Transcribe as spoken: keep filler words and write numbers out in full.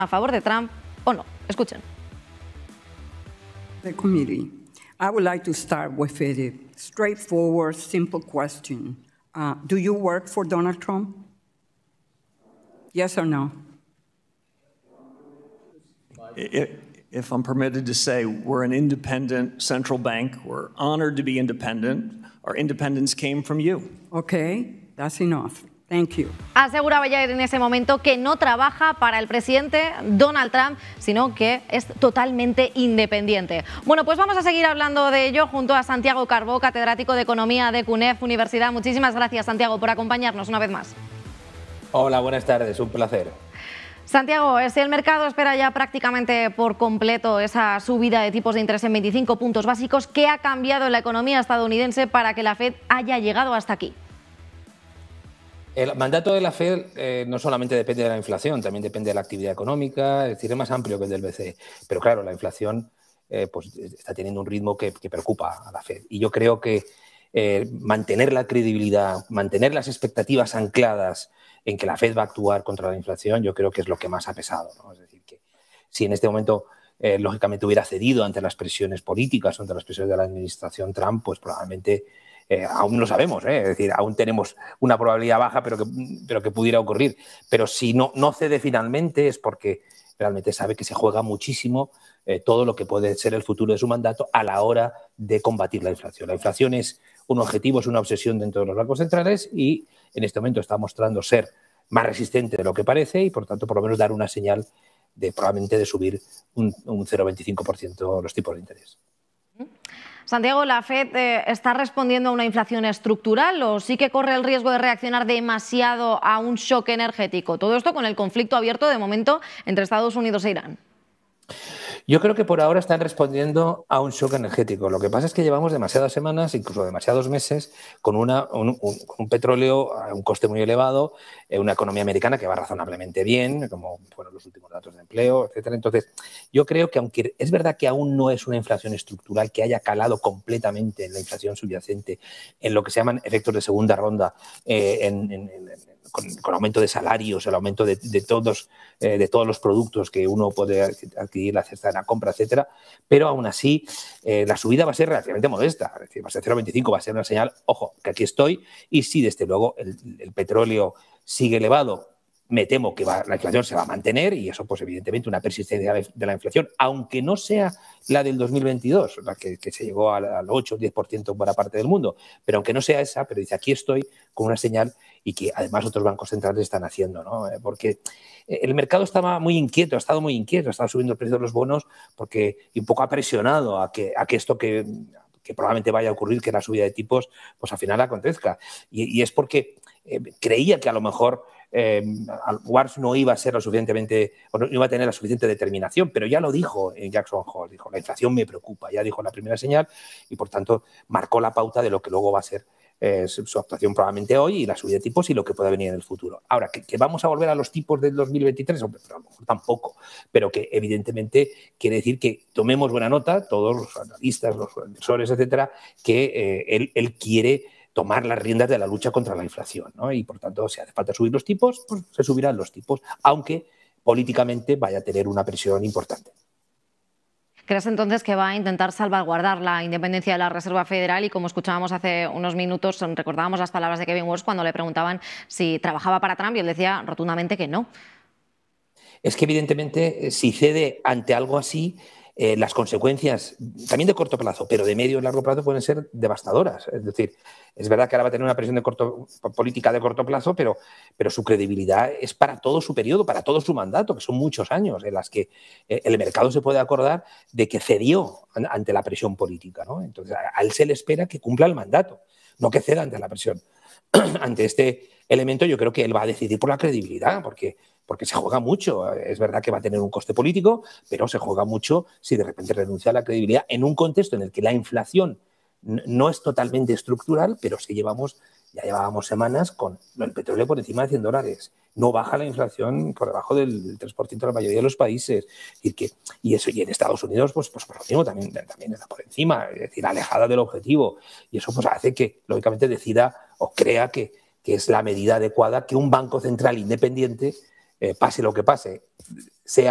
a favor de Trump o no. Escuchen. The committee. I would like to start with a straightforward, simple question. Uh, do you work for Donald Trump? Yes or no? If I'm permitted to say, we're an independent central bank. We're honored to be independent. Our independence came from you. Okay, that's enough. Thank you. Aseguraba ya en ese momento que no trabaja para el presidente Donald Trump, sino que es totalmente independiente. Bueno, pues vamos a seguir hablando de ello junto a Santiago Carbó, catedrático de Economía de C U N E F Universidad. Muchísimas gracias, Santiago, por acompañarnos una vez más. Hola, buenas tardes, un placer. Santiago, si el mercado espera ya prácticamente por completo esa subida de tipos de interés en veinticinco puntos básicos, ¿qué ha cambiado en la economía estadounidense para que la Fed haya llegado hasta aquí? El mandato de la Fed eh, no solamente depende de la inflación, también depende de la actividad económica, es decir, es más amplio que el del B C E. Pero claro, la inflación eh, pues, está teniendo un ritmo que, que preocupa a la Fed. Y yo creo que eh, mantener la credibilidad, mantener las expectativas ancladas en que la Fed va a actuar contra la inflación, yo creo que es lo que más ha pesado, ¿no? Es decir, que si en este momento, eh, lógicamente, hubiera cedido ante las presiones políticas o ante las presiones de la administración Trump, pues probablemente... Eh, aún no sabemos, ¿eh? Es decir, aún tenemos una probabilidad baja, pero que, pero que pudiera ocurrir. Pero si no, no cede finalmente es porque realmente sabe que se juega muchísimo eh, todo lo que puede ser el futuro de su mandato a la hora de combatir la inflación. La inflación es un objetivo, es una obsesión dentro de los bancos centrales y en este momento está mostrando ser más resistente de lo que parece y, por tanto, por lo menos dar una señal de probablemente de subir un, un cero coma veinticinco por ciento los tipos de interés. Santiago, ¿la Fed eh, está respondiendo a una inflación estructural o sí que corre el riesgo de reaccionar demasiado a un shock energético? Todo esto con el conflicto abierto de momento entre Estados Unidos e Irán. Yo creo que por ahora están respondiendo a un shock energético. Lo que pasa es que llevamos demasiadas semanas, incluso demasiados meses, con una, un, un, un petróleo a un coste muy elevado, eh, una economía americana que va razonablemente bien, como fueron los últimos datos de empleo, etcétera. Entonces, yo creo que aunque es verdad que aún no es una inflación estructural que haya calado completamente en la inflación subyacente, en lo que se llaman efectos de segunda ronda, eh, en, en, en Con, con aumento de salarios, el aumento de, de, todos, eh, de todos los productos que uno puede adquirir, la cesta de la compra, etcétera. Pero aún así, eh, la subida va a ser relativamente modesta. Es decir, va a ser cero coma veinticinco, va a ser una señal, ojo, que aquí estoy. Y si desde luego el, el petróleo sigue elevado, me temo que va, la inflación se va a mantener y eso, pues evidentemente, una persistencia de la inflación, aunque no sea la del dos mil veintidós, la que, que se llegó al, al ocho o diez por ciento en buena parte del mundo, pero aunque no sea esa, pero dice, aquí estoy con una señal y que además otros bancos centrales están haciendo, ¿no? Porque el mercado estaba muy inquieto, ha estado muy inquieto, ha estado subiendo el precio de los bonos porque y un poco ha presionado a que, a que esto que, que probablemente vaya a ocurrir, que la subida de tipos, pues al final acontezca. Y, y es porque eh, creía que a lo mejor Eh, Wars no iba a ser lo suficientemente, o no iba a tener la suficiente determinación, pero ya lo dijo en Jackson Hole, dijo, la inflación me preocupa, ya dijo la primera señal y por tanto marcó la pauta de lo que luego va a ser eh, su, su actuación probablemente hoy y la subida de tipos y lo que pueda venir en el futuro. Ahora, que, que vamos a volver a los tipos del dos mil veintitrés, hombre, pero a lo mejor tampoco, pero que evidentemente quiere decir que tomemos buena nota, todos los analistas, los inversores, etcétera, que eh, él, él quiere tomar las riendas de la lucha contra la inflación, ¿no? Y por tanto, si hace falta subir los tipos, pues se subirán los tipos, aunque políticamente vaya a tener una presión importante. ¿Crees entonces que va a intentar salvaguardar la independencia de la Reserva Federal? Y como escuchábamos hace unos minutos, recordábamos las palabras de Kevin Warsh cuando le preguntaban si trabajaba para Trump y él decía rotundamente que no. Es que evidentemente si cede ante algo así, Eh, las consecuencias, también de corto plazo, pero de medio y largo plazo pueden ser devastadoras. Es decir, es verdad que ahora va a tener una presión de corto, política de corto plazo, pero, pero su credibilidad es para todo su periodo, para todo su mandato, que son muchos años en las que eh, el mercado se puede acordar de que cedió ante la presión política, ¿no? Entonces, a, a él se le espera que cumpla el mandato, no que ceda ante la presión. Ante este elemento yo creo que él va a decidir por la credibilidad, porque porque se juega mucho. Es verdad que va a tener un coste político, pero se juega mucho si de repente renuncia a la credibilidad en un contexto en el que la inflación no es totalmente estructural, pero sí llevamos, ya llevábamos semanas con el petróleo por encima de cien dólares. No baja la inflación por debajo del tres por ciento de la mayoría de los países. Y, que, y, eso, y en Estados Unidos, pues, pues por lo mismo, también, también está por encima, es decir, alejada del objetivo. Y eso pues hace que, lógicamente, decida o crea que, que es la medida adecuada que un banco central independiente, Eh, pase lo que pase, sea